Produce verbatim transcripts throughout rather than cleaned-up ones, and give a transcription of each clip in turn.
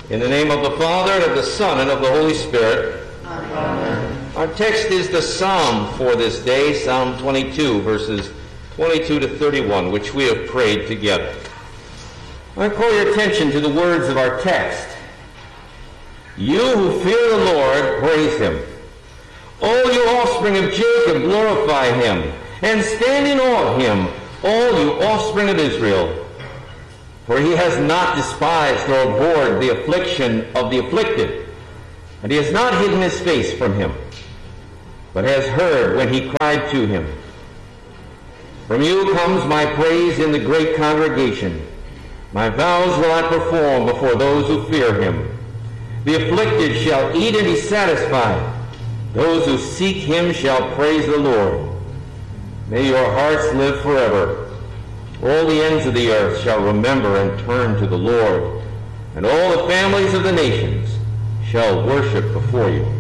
In the name of the Father, and of the Son, and of the Holy Spirit. Amen. Our text is the psalm for this day, Psalm twenty-two, verses twenty-two to thirty-one, which we have prayed together. I call your attention to the words of our text. You who fear the Lord, praise him. All you offspring of Jacob, glorify him. And stand in awe of him, all you offspring of Israel. For he has not despised nor abhorred the affliction of the afflicted, and he has not hidden his face from him, but has heard when he cried to him. From you comes my praise in the great congregation. My vows will I perform before those who fear him. The afflicted shall eat and be satisfied. Those who seek him shall praise the Lord. May your hearts live forever. All the ends of the earth shall remember and turn to the Lord, and all the families of the nations shall worship before you.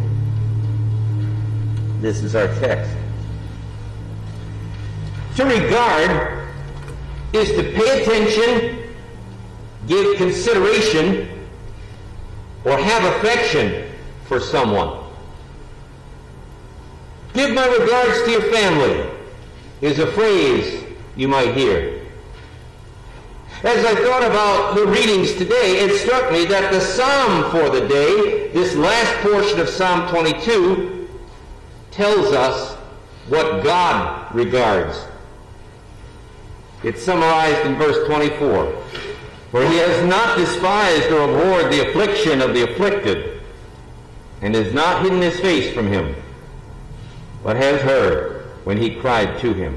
This is our text. To regard is to pay attention, give consideration, or have affection for someone. Give my regards to your family is a phrase you might hear. As I thought about the readings today, it struck me that the psalm for the day, this last portion of Psalm twenty-two, tells us what God regards. It's summarized in verse twenty-four. For he has not despised or abhorred the affliction of the afflicted, and has not hidden his face from him, but has heard when he cried to him.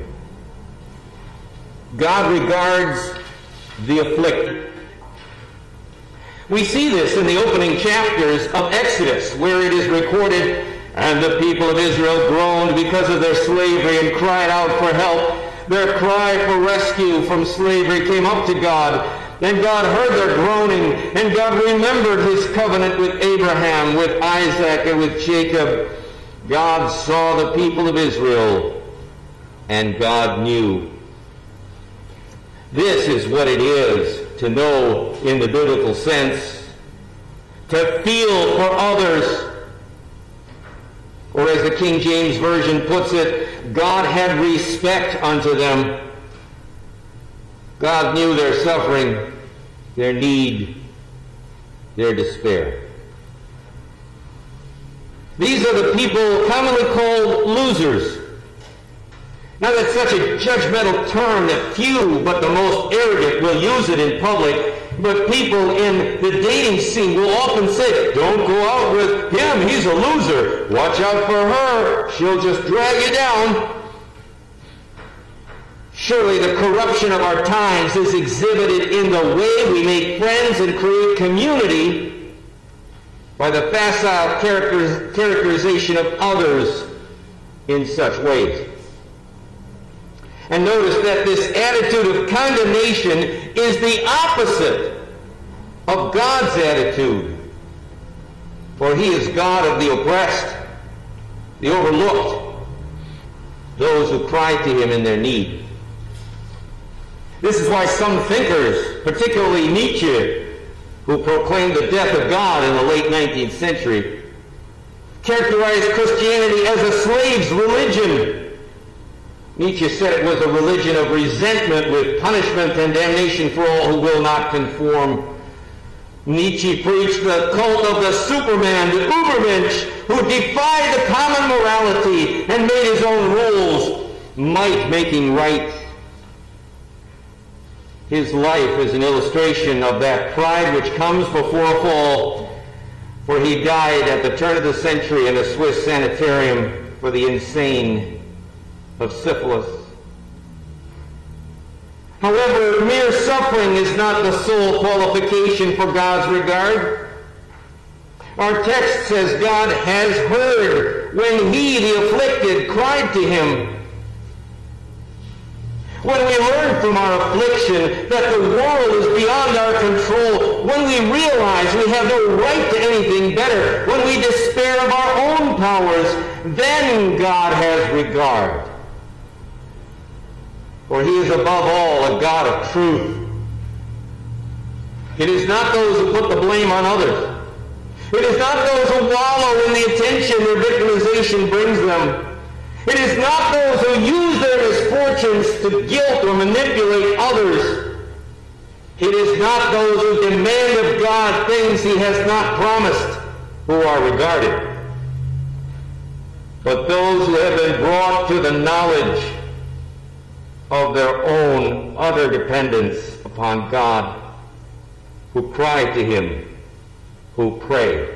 God regards the afflicted. We see this in the opening chapters of Exodus, where it is recorded, and the people of Israel groaned because of their slavery and cried out for help. Their cry for rescue from slavery came up to God, and God heard their groaning, and God remembered his covenant with Abraham, with Isaac, and with Jacob. God saw the people of Israel, and God knew. This is what it is to know in the biblical sense, to feel for others. Or as the King James Version puts it, God had respect unto them. God knew their suffering, their need, their despair. These are the people commonly called losers. Now that's such a judgmental term that few but the most arrogant will use it in public, but people in the dating scene will often say, don't go out with him, he's a loser. Watch out for her, she'll just drag you down. Surely the corruption of our times is exhibited in the way we make friends and create community by the facile character- characterization of others in such ways. And notice that this attitude of condemnation is the opposite of God's attitude. For he is God of the oppressed, the overlooked, those who cry to him in their need. This is why some thinkers, particularly Nietzsche, who proclaimed the death of God in the late nineteenth century, characterized Christianity as a slave's religion. Nietzsche said it was a religion of resentment with punishment and damnation for all who will not conform. Nietzsche preached the cult of the Superman, the Ubermensch, who defied the common morality and made his own rules, might making right. His life is an illustration of that pride which comes before a fall, for he died at the turn of the century in a Swiss sanitarium for the insane of syphilis. However, mere suffering is not the sole qualification for God's regard. Our text says God has heard when he, the afflicted, cried to him. When we learn from our affliction that the world is beyond our control, when we realize we have no right to anything better, when we despair of our own powers, then God has regard. For he is above all a God of truth. It is not those who put the blame on others. It is not those who wallow in the attention their victimization brings them. It is not those who use their misfortunes to guilt or manipulate others. It is not those who demand of God things he has not promised who are regarded, but those who have been brought to the knowledge of their own utter dependence upon God, who cry to him, who pray.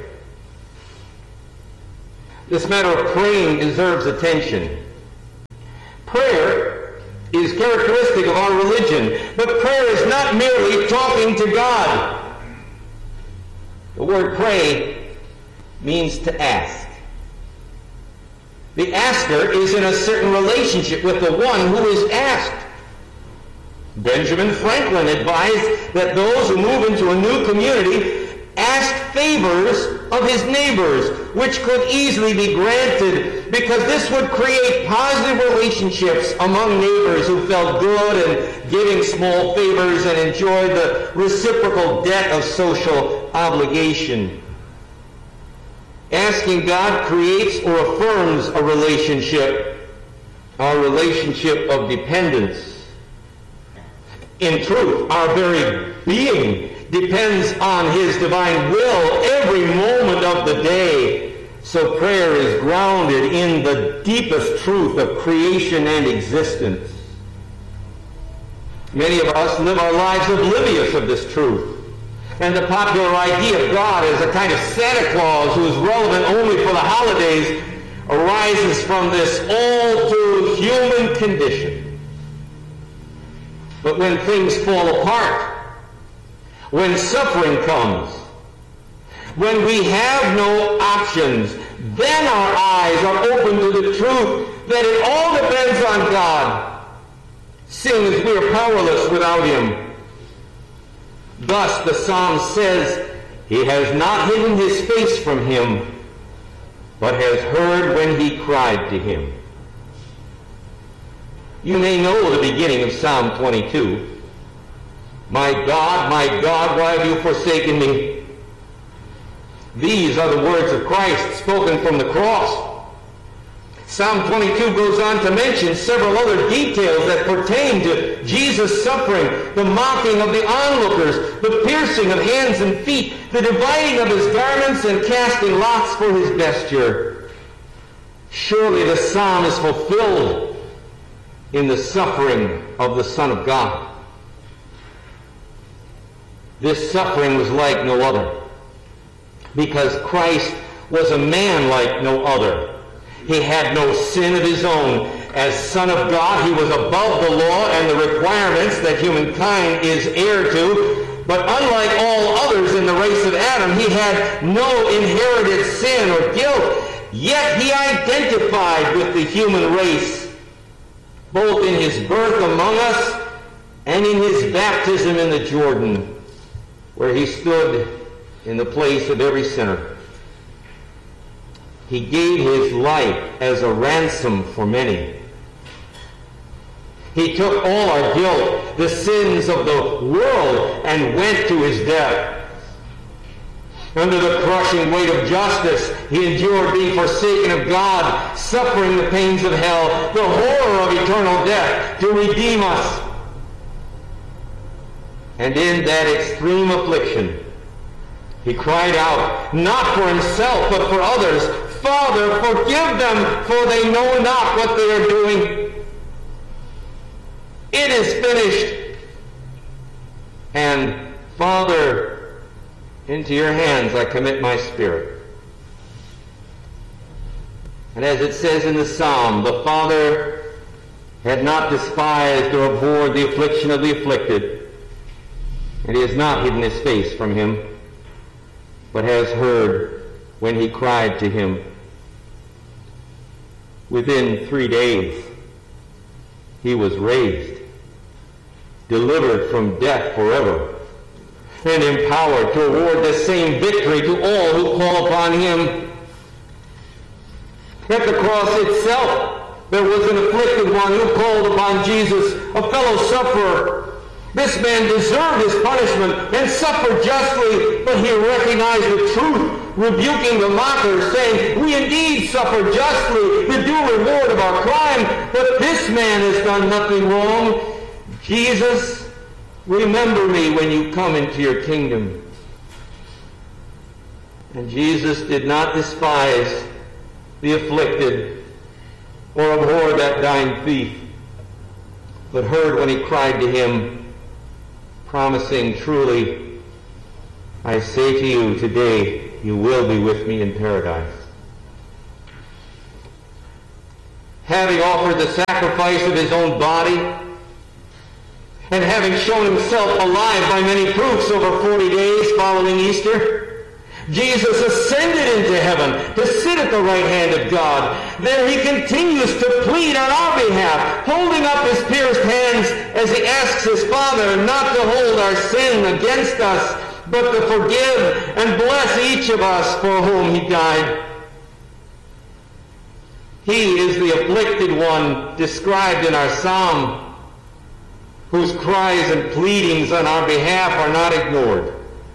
This matter of praying deserves attention. Prayer is characteristic of our religion, but prayer is not merely talking to God. The word pray means to ask. The asker is in a certain relationship with the one who is asked. Benjamin Franklin advised that those who move into a new community ask favors of his neighbors, which could easily be granted because this would create positive relationships among neighbors who felt good in giving small favors and enjoyed the reciprocal debt of social obligation. Asking God creates or affirms a relationship, a relationship of dependence. In truth, our very being depends on his divine will every moment of the day. So prayer is grounded in the deepest truth of creation and existence. Many of us live our lives oblivious of this truth. And the popular idea of God as a kind of Santa Claus who is relevant only for the holidays arises from this all too human condition. But when things fall apart, when suffering comes, when we have no options, then our eyes are open to the truth that it all depends on God, seeing as we are powerless without him. Thus the psalm says, he has not hidden his face from him, but has heard when he cried to him. You may know the beginning of Psalm twenty-two. My God, my God, why have you forsaken me? These are the words of Christ spoken from the cross. Psalm twenty-two goes on to mention several other details that pertain to Jesus' suffering, the mocking of the onlookers, the piercing of hands and feet, the dividing of his garments and casting lots for his vesture. Surely the psalm is fulfilled in the suffering of the Son of God. This suffering was like no other, because Christ was a man like no other. He had no sin of his own. As Son of God, he was above the law and the requirements that humankind is heir to. But unlike all others in the race of Adam, he had no inherited sin or guilt. Yet he identified with the human race, both in his birth among us and in his baptism in the Jordan, where he stood in the place of every sinner. He gave his life as a ransom for many. He took all our guilt, the sins of the world, and went to his death. Under the crushing weight of justice, he endured being forsaken of God, suffering the pains of hell, the horror of eternal death, to redeem us. And in that extreme affliction, he cried out, not for himself, but for others, Father, forgive them, for they know not what they are doing. It is finished. And, Father, into your hands I commit my spirit. And as it says in the psalm, the Father had not despised or abhorred the affliction of the afflicted, and he has not hidden his face from him, but has heard when he cried to him. Within three days, he was raised, delivered from death forever, and empowered to award the same victory to all who call upon him. At the cross itself, there was an afflicted one who called upon Jesus, a fellow sufferer, This man deserved his punishment and suffered justly, but he recognized the truth, rebuking the mockers, saying, we indeed suffer justly, the due reward of our crime, but this man has done nothing wrong. Jesus, remember me when you come into your kingdom. And Jesus did not despise the afflicted or abhor that dying thief, but heard when he cried to him, promising, truly, I say to you, today you will be with me in paradise. Having offered the sacrifice of his own body, and having shown himself alive by many proofs over forty days following Easter, Jesus ascended into heaven to sit at the right hand of God. There he continues to plead on our behalf, holding up his pierced hands as he asks his Father not to hold our sin against us, but to forgive and bless each of us for whom he died. He is the afflicted one described in our psalm, whose cries and pleadings on our behalf are not ignored.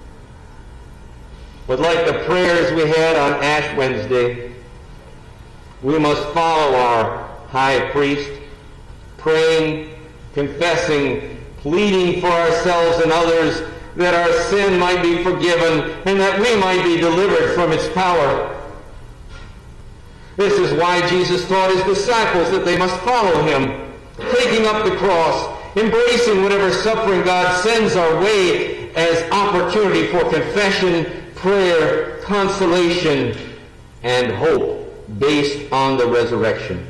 But like the prayers we had on Ash Wednesday, we must follow our high priest, praying, confessing, pleading for ourselves and others that our sin might be forgiven and that we might be delivered from its power. This is why Jesus taught his disciples that they must follow him, taking up the cross, embracing whatever suffering God sends our way as opportunity for confession, prayer, consolation, and hope based on the resurrection.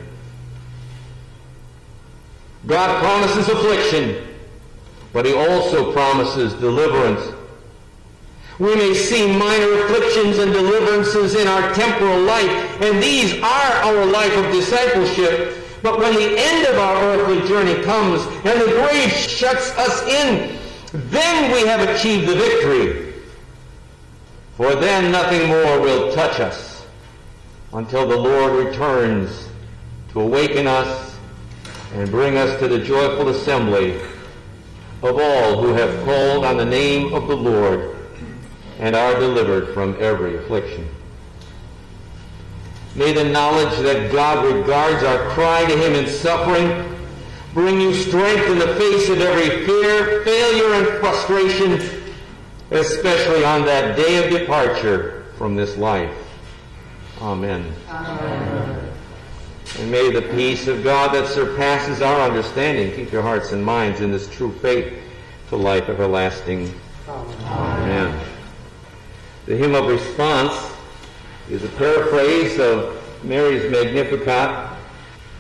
God promises affliction, but he also promises deliverance. We may see minor afflictions and deliverances in our temporal life, and these are our life of discipleship. But when the end of our earthly journey comes and the grave shuts us in, then we have achieved the victory. For then nothing more will touch us until the Lord returns to awaken us and bring us to the joyful assembly of all who have called on the name of the Lord and are delivered from every affliction. May the knowledge that God regards our cry to him in suffering bring you strength in the face of every fear, failure, and frustration, especially on that day of departure from this life. Amen. Amen. And may the peace of God that surpasses our understanding keep your hearts and minds in this true faith to life everlasting. Amen. Amen. The hymn of response is a paraphrase of Mary's Magnificat,